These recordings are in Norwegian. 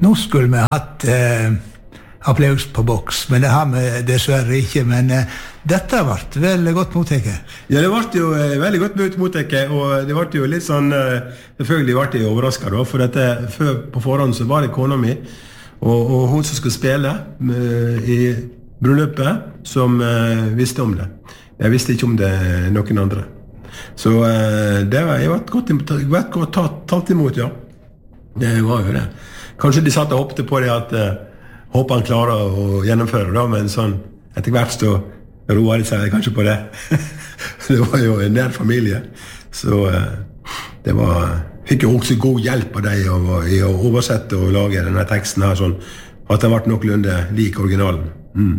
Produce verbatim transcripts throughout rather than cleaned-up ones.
Nå skulle vi hatt eh, applaus på boks, men det har vi dessverre ikke, men eh, dette har vært veldig godt mottaket. Ja, det ble jo eh, veldig godt mottaket, og det ble jo litt sånn, eh, selvfølgelig ble jeg overrasket da, for dette, før på forhånd så var det kona mi, og, og hun som skulle spille med, i bryllupet, som eh, visste om det. Jeg visste ikke om det noen andre. Så eh, det var, jeg ble godt, ble godt tatt, tatt imot, ja. Det var jo det. Kanskje de satt og hoppte på det at eh, håper han klarer å gjennomføre da, men sånn, etter hvert så roer de seg kanskje på det. Det var jo en nær familie, så eh, det var, fikk jo også god hjelp av deg i å oversette og lage denne teksten her, sånn at den ble noenlunde lik originalen. Mm.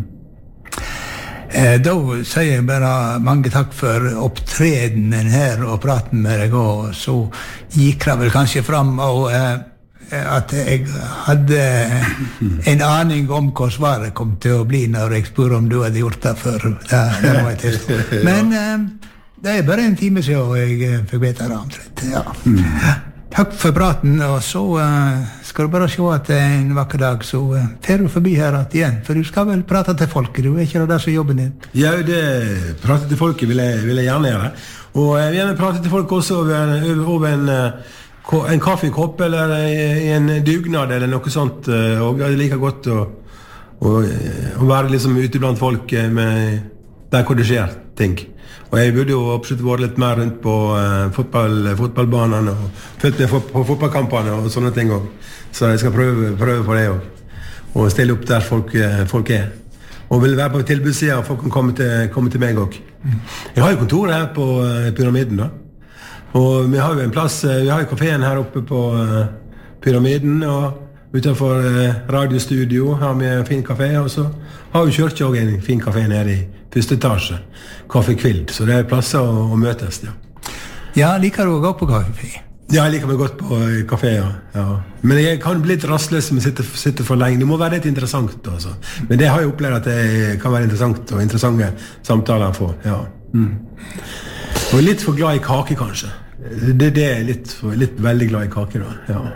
Eh, da sier jeg bare mange takk for opptredenen her og praten med deg, og så gikk det vel kanskje fram og eh, at jeg hadde en aning om hva svaret kom til å bli når jeg spør om du hadde gjort det før. Det, det var et test. Men eh, det er bare en time siden jeg fikk vite det omtrent. Ja. Takk for praten, og så uh, skal du bare se at en vakker dag så uh, fer du forbi her igjen, for du skal vel prate til folket, du er ikke det som jobben din? Ja, det prate til folket vil jeg, vil jeg gjerne gjøre, og jeg vil gjerne prate til folk også over, over en, en kaffekopp eller en dugnad eller noe sånt, og det er like godt å, å, å være liksom ute blant folk med, der hvor det skjer ting. Og jeg burde jo absolutt vært litt mer rundt på uh, fotball, fotballbanene og følt med på fotballkampene og sånne ting også. Så jeg skal prøve, prøve på det også. Og stille opp der folk, folk er. Og vil være på tilbudssiden, og folk kan komme til, komme til meg også. Jeg har jo kontoret her på uh, Pyramiden da. Og vi har jo en plass, uh, vi har jo kaféen her oppe på uh, Pyramiden, og utenfor uh, radiostudio har vi en fin kafé, og så har vi kjørt også en fin kafé nede i første etasje, Kaffe Kvild, så det er plasser å, å møtes, ja. Ja, liker du å gå på kafé? Ja, jeg liker meg godt på kafé, ja. ja. Men jeg kan bli litt rastløs om jeg sitter, sitter for lenge. Det må være litt interessant, altså. Men det har jeg opplevd at det kan være interessant, og interessante samtaler å få, ja. Mm. Og litt for glad i kake, kanskje. Det, det er litt, for, litt veldig glad i kake, da, ja.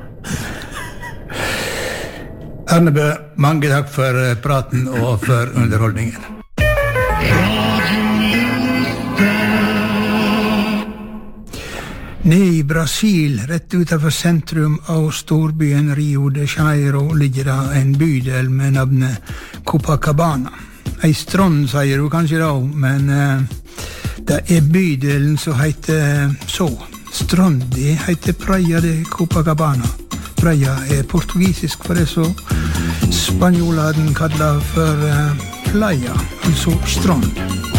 Arnebø, mange takk for praten og for underholdningen. Nede i Brasil, rett utenfor sentrum av storbyen Rio de Janeiro, ligger det en bydel med navnet Copacabana. Ei strand, sier du kanskje da, men uh, det er bydelen som heter så. Strandi heter Praia de Copacabana. Praia er portugisisk for det, så spanjolene kaller for uh, playa, altså strand.